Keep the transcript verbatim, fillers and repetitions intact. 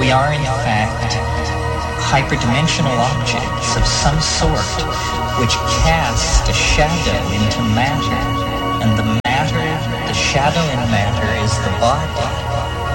we are in fact hyperdimensional objects of some sort which cast a shadow into matter, and the matter, the shadow in matter is the body.